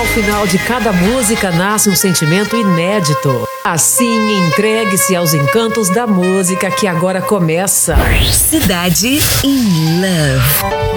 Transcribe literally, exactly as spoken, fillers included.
Ao final de cada música nasce um sentimento inédito. Assim, entregue-se aos encantos da música que agora começa. Cidade in Love.